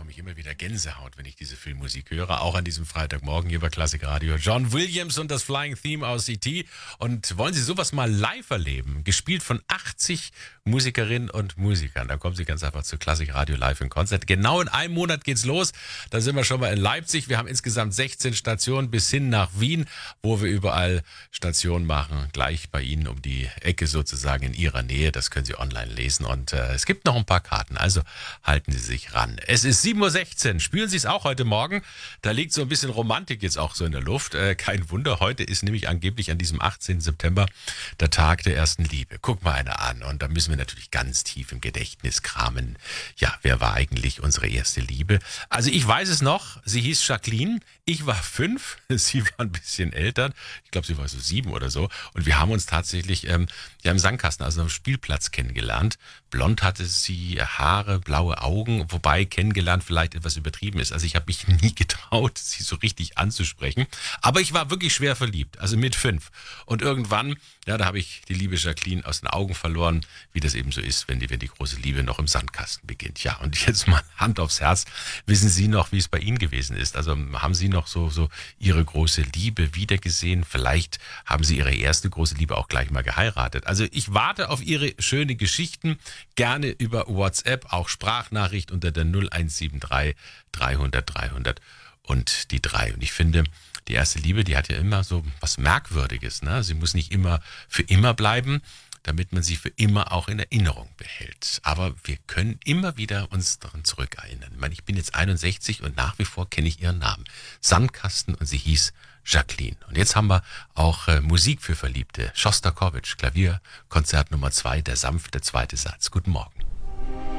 bekomme ich immer wieder Gänsehaut, wenn ich diese Filmmusik höre. Auch an diesem Freitagmorgen hier bei Klassik Radio. John Williams und das Flying Theme aus E.T. Und wollen Sie sowas mal live erleben? Gespielt von 80 Musikerinnen und Musikern. Da kommen Sie ganz einfach zu Klassik Radio live in Konzert. Genau in einem Monat geht's los. Da sind wir schon mal in Leipzig. Wir haben insgesamt 16 Stationen bis hin nach Wien, wo wir überall Stationen machen. Gleich bei Ihnen um die Ecke sozusagen in Ihrer Nähe. Das können Sie online lesen. Und es gibt noch ein paar Karten. Also halten Sie sich ran. Es ist 7:16 Uhr. Spüren Sie es auch heute Morgen? Da liegt so ein bisschen Romantik jetzt auch so in der Luft. Kein Wunder. Heute ist nämlich angeblich an diesem 18. September der Tag der ersten Liebe. Guck mal einer an. Und da müssen wir natürlich ganz tief im Gedächtnis kramen. Ja, wer war eigentlich unsere erste Liebe? Also ich weiß es noch. Sie hieß Jacqueline. Ich war 5. Sie war ein bisschen älter. Ich glaube, sie war so 7 oder so. Und wir haben uns tatsächlich im Sandkasten, also am Spielplatz kennengelernt. Blond hatte sie, Haare, blaue Augen, wobei kennengelernt vielleicht etwas übertrieben ist. Also ich habe mich nie getraut, sie so richtig anzusprechen. Aber ich war wirklich schwer verliebt, also mit 5. Und irgendwann, ja, da habe ich die liebe Jacqueline aus den Augen verloren, wie das eben so ist, wenn die große Liebe noch im Sandkasten beginnt. Ja, und jetzt mal Hand aufs Herz. Wissen Sie noch, wie es bei Ihnen gewesen ist? Also haben Sie noch so Ihre große Liebe wiedergesehen? Vielleicht haben Sie Ihre erste große Liebe auch gleich mal geheiratet. Also ich warte auf Ihre schönen Geschichten, gerne über WhatsApp, auch Sprachnachricht unter der 0173 300 300 und die 3. Und ich finde, die erste Liebe, die hat ja immer so was Merkwürdiges, ne? Sie muss nicht immer für immer bleiben, damit man sie für immer auch in Erinnerung behält. Aber wir können immer wieder uns daran zurückerinnern. Ich meine, ich bin jetzt 61 und nach wie vor kenne ich ihren Namen. Sandkasten, und sie hieß Jacqueline. Und jetzt haben wir auch Musik für Verliebte. Schostakowitsch, Klavier, Konzert Nummer 2, der sanfte zweite Satz. Guten Morgen.